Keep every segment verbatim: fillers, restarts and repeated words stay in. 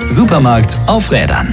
Supermarkt auf Rädern.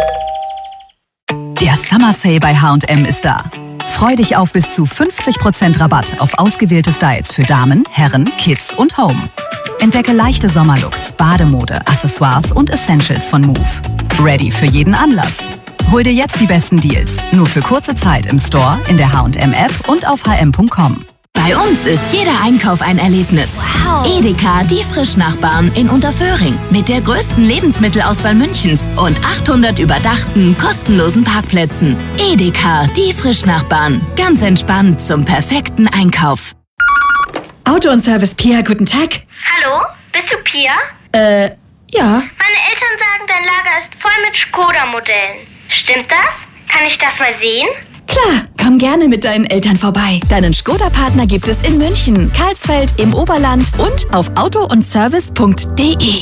Der Summer Sale bei H und M ist da. Freu dich auf bis zu fünfzig Prozent Rabatt auf ausgewählte Styles für Damen, Herren, Kids und Home. Entdecke leichte Sommerlooks, Bademode, Accessoires und Essentials von Move. Ready für jeden Anlass. Hol dir jetzt die besten Deals. Nur für kurze Zeit im Store, in der H und M App und auf h m punkt com. Bei uns ist jeder Einkauf ein Erlebnis. Wow. Edeka, die Frischnachbarn in Unterföhring. Mit der größten Lebensmittelauswahl Münchens und achthundert überdachten, kostenlosen Parkplätzen. Edeka, die Frischnachbarn. Ganz entspannt zum perfekten Einkauf. Auto und Service Pia, guten Tag. Hallo, bist du Pia? Äh, ja. Meine Eltern sagen, dein Lager ist voll mit Skoda-Modellen. Stimmt das? Kann ich das mal sehen? Klar, komm gerne mit deinen Eltern vorbei. Deinen Skoda-Partner gibt es in München, Karlsfeld, im Oberland und auf auto und service punkt d e.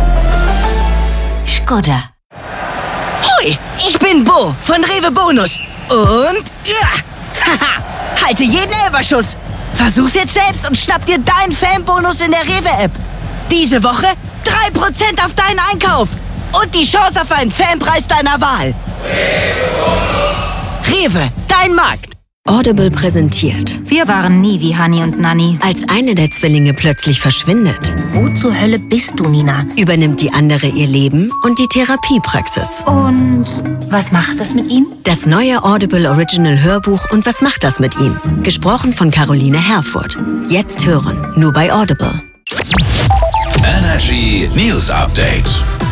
Skoda. Hoi, ich bin Bo von Rewe Bonus. Und ja, haha, halte jeden Elberschuss. Versuch's jetzt selbst und schnapp dir deinen Fanbonus in der Rewe-App. Diese Woche drei Prozent auf deinen Einkauf und die Chance auf einen Fanpreis deiner Wahl. Rewe, dein Markt. Audible präsentiert. Wir waren nie wie Hani und Nanni. Als eine der Zwillinge plötzlich verschwindet, Wo zur Hölle bist du, Nina? übernimmt die andere ihr Leben und die Therapiepraxis. Und was macht das mit ihm? Das neue Audible Original Hörbuch und was macht das mit ihm? Gesprochen von Caroline Herfurth. Jetzt hören, nur bei Audible. Energy News Update.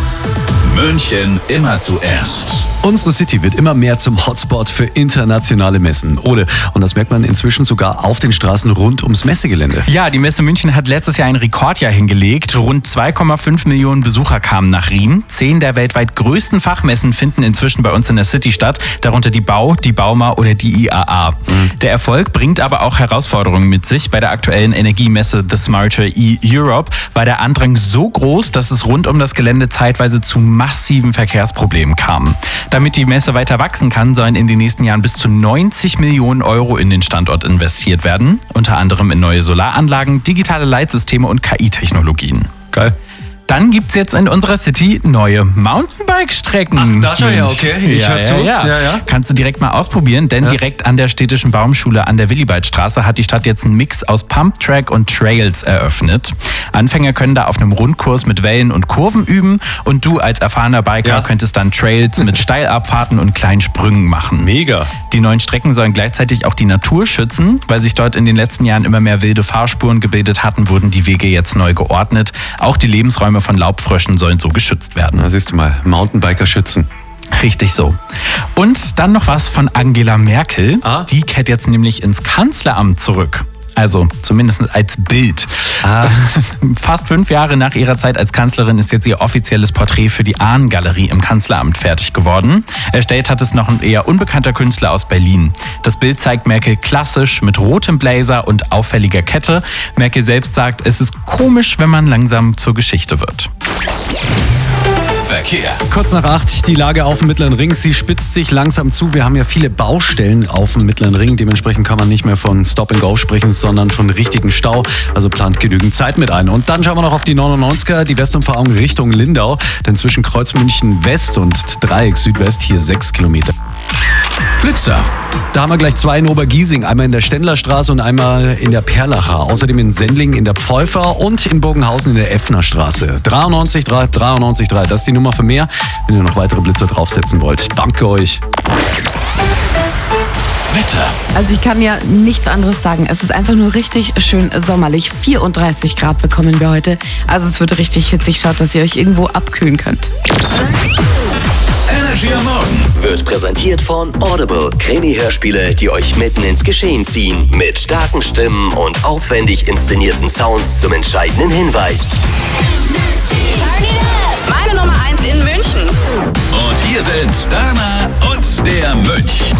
München immer zuerst. Unsere City wird immer mehr zum Hotspot für internationale Messen. Ole, und das merkt man inzwischen sogar auf den Straßen rund ums Messegelände. Ja, die Messe München hat letztes Jahr ein Rekordjahr hingelegt. Rund zwei Komma fünf Millionen Besucher kamen nach Riem. Zehn der weltweit größten Fachmessen finden inzwischen bei uns in der City statt. Darunter die Bau, die Bauma oder die I A A. Mhm. Der Erfolg bringt aber auch Herausforderungen mit sich. Bei der aktuellen Energiemesse The Smarter E-Europe war der Andrang so groß, dass es rund um das Gelände zeitweise zu massiven Verkehrsproblemen kam. Damit die Messe weiter wachsen kann, sollen in den nächsten Jahren bis zu neunzig Millionen Euro in den Standort investiert werden. Unter anderem in neue Solaranlagen, digitale Leitsysteme und K I-Technologien. Geil. Dann gibt's jetzt in unserer City neue Mountainbike-Strecken. Ach, da schon, ja, okay. Ich ja, hör zu. Ja, ja. Ja, ja. Kannst du direkt mal ausprobieren, denn Ja. direkt an der städtischen Baumschule an der Willibaldstraße hat die Stadt jetzt einen Mix aus Pumptrack und Trails eröffnet. Anfänger können da auf einem Rundkurs mit Wellen und Kurven üben und du als erfahrener Biker Ja. könntest dann Trails mit Steilabfahrten und kleinen Sprüngen machen. Mega. Die neuen Strecken sollen gleichzeitig auch die Natur schützen. Weil sich dort in den letzten Jahren immer mehr wilde Fahrspuren gebildet hatten, wurden die Wege jetzt neu geordnet. Auch die Lebensräume von Laubfröschen sollen so geschützt werden. Na, siehst du mal, Mountainbiker schützen. Richtig so. Und dann noch was von Angela Merkel. Ah. Die kehrt jetzt nämlich ins Kanzleramt zurück. Also zumindest als Bild. Ah. Fast fünf Jahre nach ihrer Zeit als Kanzlerin ist jetzt ihr offizielles Porträt für die Ahn-Galerie im Kanzleramt fertig geworden. Erstellt hat es noch ein eher unbekannter Künstler aus Berlin. Das Bild zeigt Merkel klassisch mit rotem Blazer und auffälliger Kette. Merkel selbst sagt, es ist komisch, wenn man langsam zur Geschichte wird. Verkehr. Kurz nach acht, die Lage auf dem Mittleren Ring, sie spitzt sich langsam zu. Wir haben ja viele Baustellen auf dem Mittleren Ring. Dementsprechend kann man nicht mehr von Stop and Go sprechen, sondern von richtigen Stau. Also plant genügend Zeit mit ein. Und dann schauen wir noch auf die neunundneunziger, die Westumfahrung Richtung Lindau. Denn zwischen Kreuz München West und Dreieck Südwest hier sechs Kilometer. Blitzer. Da haben wir gleich zwei in Obergiesing. Einmal in der Stendlerstraße und einmal in der Perlacher. Außerdem in Sendling in der Pfeufer und in Bogenhausen in der Effnerstraße. dreiundneunzig drei, dreiundneunzig drei. Das ist die Nummer für mehr, wenn ihr noch weitere Blitzer draufsetzen wollt. Danke euch. Wetter. Also ich kann ja nichts anderes sagen. Es ist einfach nur richtig schön sommerlich. vierunddreißig Grad bekommen wir heute. Also es wird richtig hitzig. Schaut, dass ihr euch irgendwo abkühlen könnt. Energy am Morgen wird präsentiert von Audible. Krimi-Hörspiele, die euch mitten ins Geschehen ziehen. Mit starken Stimmen und aufwendig inszenierten Sounds zum entscheidenden Hinweis. Meine Nummer eins in München. Und hier sind Dana und der Mönch.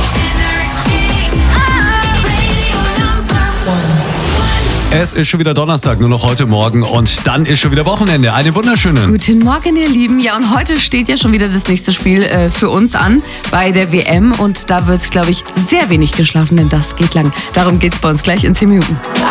Es ist schon wieder Donnerstag, nur noch heute Morgen und dann ist schon wieder Wochenende. Eine wunderschöne. Guten Morgen, ihr Lieben. Ja, und heute steht ja schon wieder das nächste Spiel äh, für uns an bei der W M. Und da wird es, glaube ich, sehr wenig geschlafen, denn das geht lang. Darum geht es bei uns gleich in zehn Minuten.